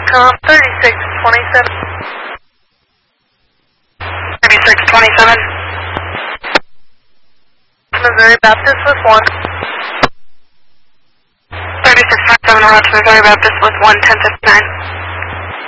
3627. 3627. Missouri Baptist with 1. 3627, Roger, Missouri Baptist with 1, 1059.